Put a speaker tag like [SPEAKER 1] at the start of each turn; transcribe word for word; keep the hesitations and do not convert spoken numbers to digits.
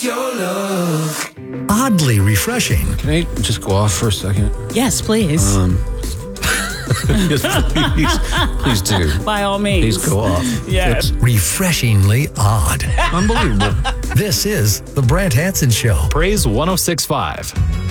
[SPEAKER 1] wants your love.
[SPEAKER 2] Oddly refreshing.
[SPEAKER 3] Can I just go off for a second?
[SPEAKER 4] Yes, please.
[SPEAKER 3] Um, yes, please, please do.
[SPEAKER 4] By all means.
[SPEAKER 3] Please go off.
[SPEAKER 4] Yes.
[SPEAKER 3] It's
[SPEAKER 2] Refreshingly odd.
[SPEAKER 3] unbelievable.
[SPEAKER 2] This is The Brant Hanson Show.
[SPEAKER 5] Praise one oh six point five.